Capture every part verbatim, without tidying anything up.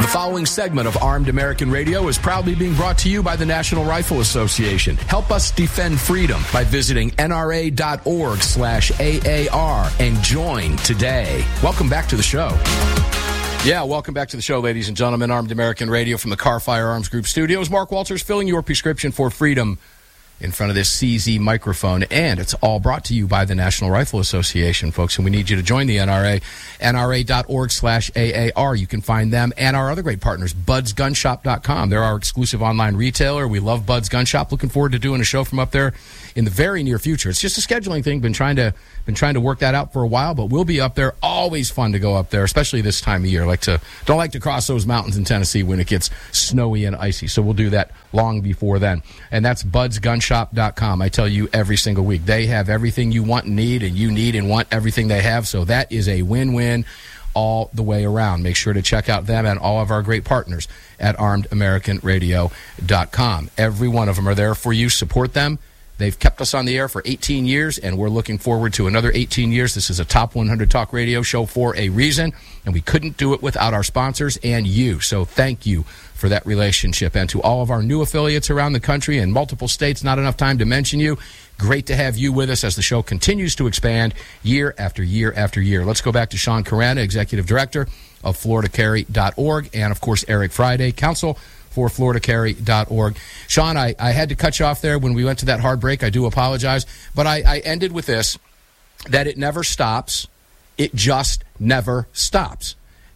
following segment of Armed American Radio is proudly being brought to you by the National Rifle Association. Help us defend freedom by visiting N R A dot org slash A A R and join today. Welcome back to the show. Yeah, welcome back to the show, ladies and gentlemen. Armed American Radio from the Carr Firearms Group studios. Mark Walters filling your prescription for freedom in front of this C Z microphone, and it's all brought to you by the National Rifle Association, folks, and we need you to join the N R A, N R A dot org slash A A R. You can find them and our other great partners, Buds Gun Shop dot com. They're our exclusive online retailer. We love Buds Gun Shop. Looking forward to doing a show from up there in the very near future. It's just a scheduling thing. Been trying to been trying to work that out for a while, but we'll be up there. Always fun to go up there, especially this time of year. Like to don't like to cross those mountains in Tennessee when it gets snowy and icy. So we'll do that long before then. And that's Buds Gun Shop dot com. I tell you every single week, they have everything you want and need, and you need and want everything they have. So that is a win-win all the way around. Make sure to check out them and all of our great partners at armed american radio dot com. Every one of them are there for you. Support them. They've kept us on the air for eighteen years, and we're looking forward to another eighteen years. This is a Top one hundred Talk Radio show for a reason, and we couldn't do it without our sponsors and you. So thank you for that relationship. And to all of our new affiliates around the country in multiple states, not enough time to mention you, great to have you with us as the show continues to expand year after year after year. Let's go back to Sean Carana, Executive Director of Florida Carry dot org, and, of course, Eric Friday, Counsel for Florida Carry dot org. Sean, I, I had to cut you off there when we went to that hard break. I do apologize. But I, I ended with this, that it never stops. It just never stops.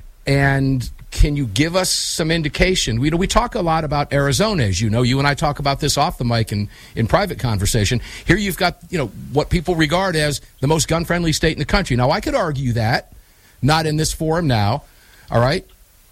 And can you give us some indication? We, we talk a lot about Arizona, as you know. You and I talk about this off the mic and in private conversation. Here you've got, you know, what people regard as the most gun-friendly state in the country. Now, I could argue that, not in this forum now, all right?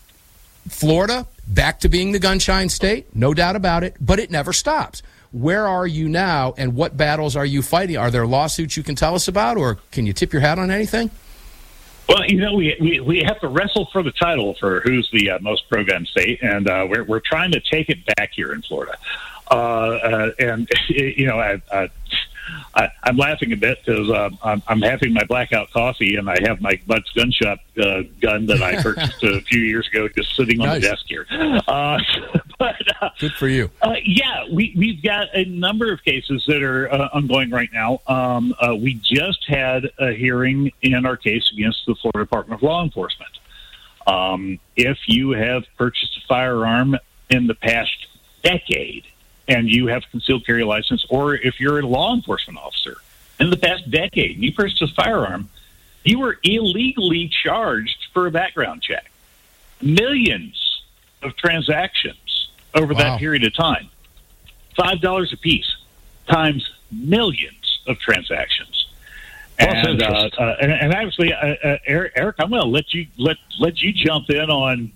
Florida, back to being the gunshine state, no doubt about it, but it never stops. Where are you now, and what battles are you fighting? Are there lawsuits you can tell us about, or can you tip your hat on anything? Well, you know, we we, we have to wrestle for the title for who's the uh, most pro-gun state, and uh, we're we're trying to take it back here in Florida. Uh, uh, and, you know, I, I, I, I'm laughing a bit because uh, I'm, I'm having my blackout coffee, and I have my Buds Gun Shop uh, gun that I purchased a few years ago just sitting on nice. the desk here. Uh, but, uh, Good for you. Uh, yeah, we, we've got a number of cases that are uh, ongoing right now. Um, uh, we just had a hearing in our case against the Florida Department of Law Enforcement. Um, if you have purchased a firearm in the past decade, and you have concealed carry license, or if you're a law enforcement officer in the past decade and you purchased a firearm, you were illegally charged for a background check. Millions of transactions over wow. that period of time. Five dollars a piece times millions of transactions. And, uh, uh, and, and actually, uh, uh, Eric, Eric, I'm going to let you let let you jump in on.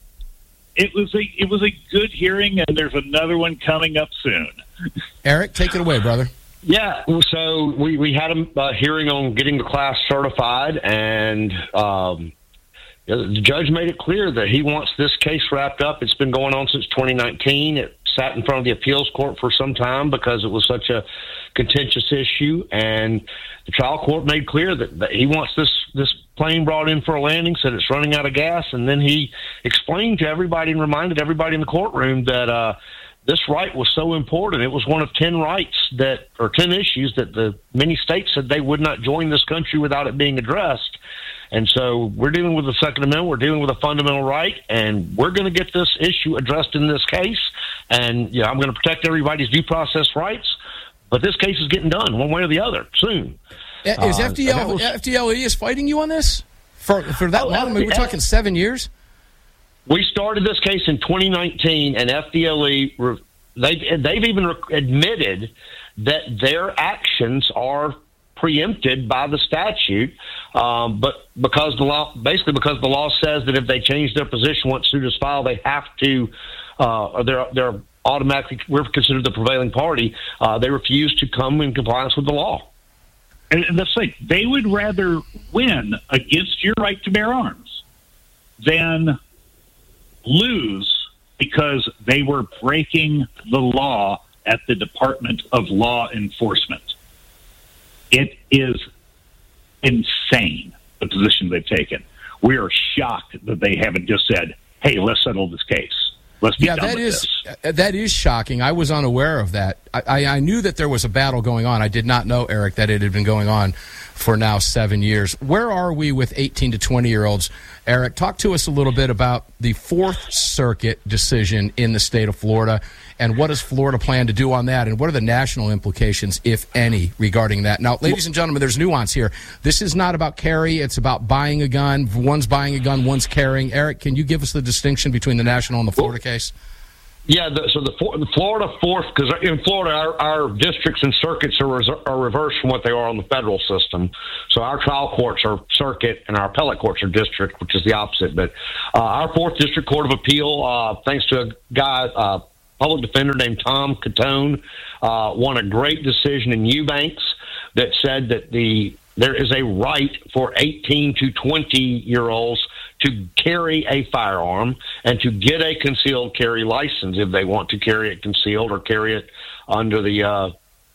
It was a it was a good hearing, and there's another one coming up soon. Eric, take it away, brother. Yeah, so we, we had a uh, hearing on getting the class certified, and um, the judge made it clear that he wants this case wrapped up. It's been going on since twenty nineteen. It sat in front of the appeals court for some time because it was such a contentious issue, and the trial court made clear that, that he wants this, this plane brought in for a landing, said it's running out of gas, and then he explained to everybody and reminded everybody in the courtroom that uh, this right was so important. It was one of ten rights that, or ten issues that the many states said they would not join this country without it being addressed. And so we're dealing with the Second Amendment, we're dealing with a fundamental right, and we're going to get this issue addressed in this case. And yeah, I'm going to protect everybody's due process rights, but this case is getting done one way or the other soon. Is uh, F D L, was, F D L E is fighting you on this for for that oh, long? I mean, we're talking seven years. We started this case in twenty nineteen, and F D L E they they've even admitted that their actions are preempted by the statute, um, but because the law, basically because the law says that if they change their position once suit is filed, they have to, uh, or they're they're automatically we're considered the prevailing party. Uh, they refuse to come in compliance with the law. And that's like they would rather win against your right to bear arms than lose because they were breaking the law at the Department of Law Enforcement. It is insane, the position they've taken. We are shocked that they haven't just said, hey, let's settle this case. Let's be yeah, done that with is this. that is shocking. I was unaware of that. I, I, I knew that there was a battle going on. I did not know, Eric, that it had been going on for now seven years. Where are we with eighteen to twenty-year-olds? Eric, talk to us a little bit about the Fourth Circuit decision in the state of Florida, and what does Florida plan to do on that, and what are the national implications, if any, regarding that? Now, ladies and gentlemen, there's nuance here. This is not about carry. It's about buying a gun. One's buying a gun, one's carrying. Eric, can you give us the distinction between the national and the Florida case? Yeah, the, so the, the Florida fourth, because in Florida, our, our districts and circuits are, res, are reversed from what they are on the federal system. So our trial courts are circuit and our appellate courts are district, which is the opposite. But uh, our fourth district court of appeal, uh, thanks to a guy, uh, public defender named Tom Catone, uh, won a great decision in Eubanks that said that the there is a right for eighteen to twenty-year-olds to carry a firearm and to get a concealed carry license if they want to carry it concealed or carry it under the uh,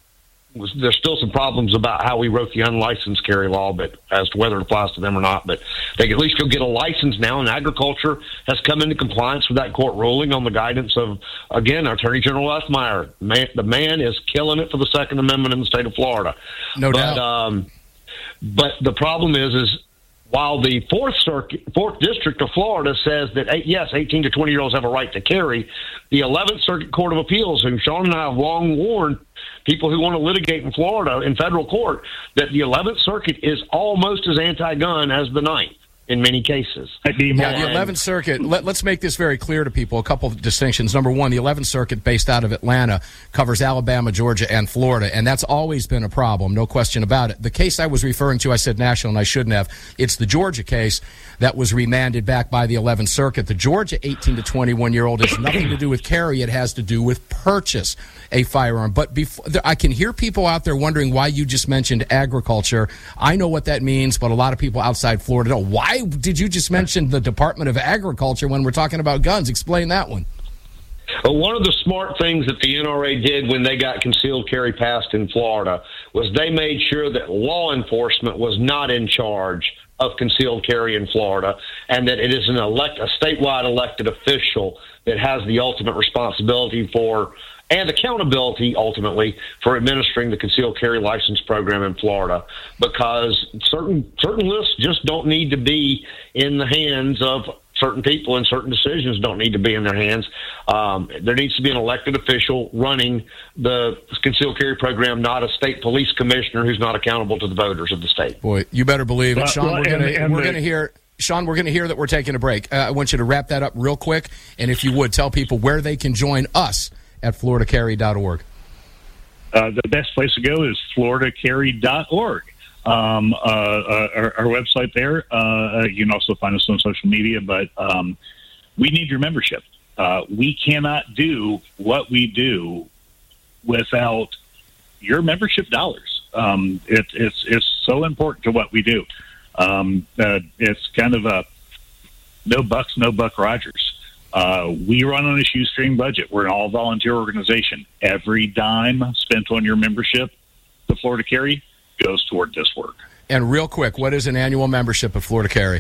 – there's still some problems about how we wrote the unlicensed carry law, but as to whether it applies to them or not. But they can at least go get a license now, and agriculture has come into compliance with that court ruling on the guidance of, again, Attorney General Westmeyer. Man, the man is killing it for the Second Amendment in the state of Florida. No but, doubt. Um, but the problem is, is while the Fourth Circuit, Fourth District of Florida says that, yes, eighteen to twenty-year-olds have a right to carry, the Eleventh Circuit Court of Appeals, whom Sean and I have long warned people who want to litigate in Florida in federal court, that the Eleventh Circuit is almost as anti-gun as the Ninth in many cases. Yeah, the Eleventh Circuit, let, let's make this very clear to people, a couple of distinctions. Number one, the Eleventh Circuit, based out of Atlanta, covers Alabama, Georgia, and Florida, and that's always been a problem, no question about it. The case I was referring to, I said national, and I shouldn't have. It's the Georgia case that was remanded back by the Eleventh Circuit. The Georgia eighteen to twenty-one-year-old has nothing to do with carry. It has to do with purchase a firearm. But before, I can hear people out there wondering why you just mentioned agriculture. I know what that means, but a lot of people outside Florida don't. Why did you just mention the Department of Agriculture when we're talking about guns? Explain that one. Well, one of the smart things that the N R A did when they got concealed carry passed in Florida was they made sure that law enforcement was not in charge of concealed carry in Florida, and that it is an elect a statewide elected official that has the ultimate responsibility for and accountability, ultimately, for administering the concealed carry license program in Florida, because certain certain lists just don't need to be in the hands of certain people, and certain decisions don't need to be in their hands. Um, there needs to be an elected official running the concealed carry program, not a state police commissioner who's not accountable to the voters of the state. Boy, you better believe it. Well, Sean, well, we're going and, we're and gonna hear... Sean, we're going to hear that we're taking a break. Uh, I want you to wrap that up real quick, and if you would, tell people where they can join us at florida carry dot org. Uh, the best place to go is florida carry dot org. Um, uh, uh, our, our website there. Uh, you can also find us on social media, but um, we need your membership. Uh, we cannot do what we do without your membership dollars. Um, it, it's it's so important to what we do. Um, uh, it's kind of a no bucks, no Buck Rogers. Uh, we run on a shoestring budget. We're an all-volunteer organization. Every dime spent on your membership to Florida Carry goes toward this work. And real quick, what is an annual membership of Florida Carry?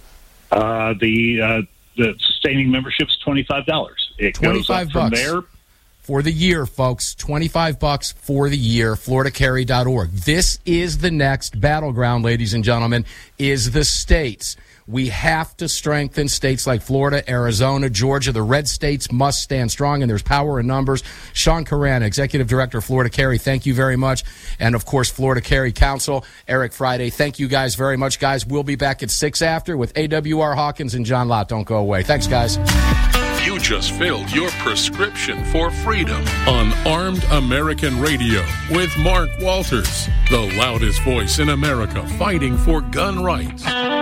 Uh, the uh, the sustaining membership is twenty-five dollars. It twenty-five goes up from bucks. there. For the year, folks, twenty-five bucks for the year, florida carry dot org. This is the next battleground, ladies and gentlemen, is the states. We have to strengthen states like Florida, Arizona, Georgia. The red states must stand strong, and there's power in numbers. Sean Caran, Executive Director of Florida Carry, thank you very much. And, of course, Florida Carry Council, Eric Friday, thank you guys very much. Guys, we'll be back at six after with A W R Hawkins and John Lott. Don't go away. Thanks, guys. You just filled your prescription for freedom on Armed American Radio with Mark Walters, the loudest voice in America fighting for gun rights.